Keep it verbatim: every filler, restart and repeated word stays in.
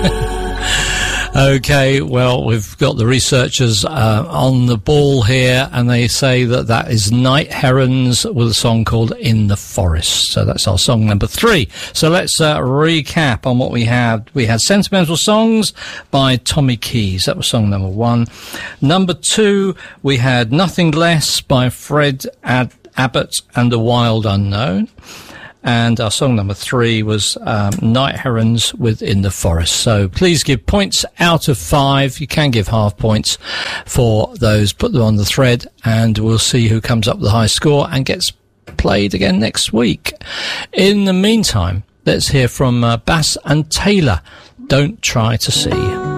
Okay, well, we've got the researchers uh, on the ball here, and they say that that is Night Herons with a song called In the Forest. So that's our song number three. So let's uh, recap on what we had. We had Sentimental Songs by Tommy Keys. That was song number one. Number two, we had Nothing Less by Fred Ad- Abbott and the Wild Unknown. And our song number three was um, Night Herons with In the Forest. So please give points out of five. You can give half points for those. Put them on the thread, and we'll see who comes up with the high score and gets played again next week. In the meantime, let's hear from uh, Bass and Taylor. Don't Try to See.